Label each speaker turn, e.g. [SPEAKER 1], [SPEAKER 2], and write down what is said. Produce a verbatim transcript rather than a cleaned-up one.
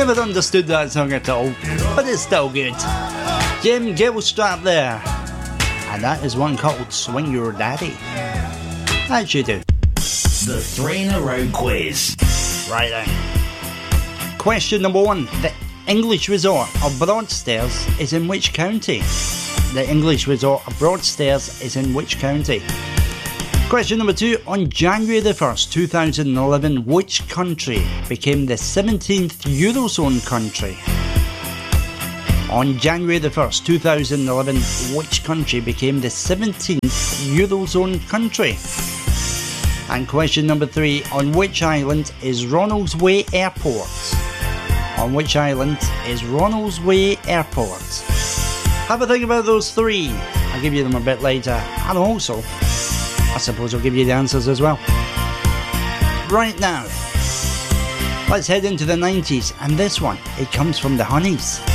[SPEAKER 1] Never understood that song at all, but it's still good. Jim Gilstrap there. And that is one called Swing Your Daddy. As you do.
[SPEAKER 2] The three in a row quiz.
[SPEAKER 1] Right then. Question number one. The English resort of Broadstairs is in which county? The English resort of Broadstairs is in which county? Question number two. On January the first, two thousand eleven, which country became the seventeenth Eurozone country? On January the first, two thousand eleven, which country became the seventeenth Eurozone country? And question number three. On which island is Ronaldsway Airport? On which island is Ronaldsway Airport? Have a think about those three. I'll give you them a bit later. And also, I suppose I'll give you the answers as well. Right now, let's head into the nineties. And this one, it comes from the Honeys.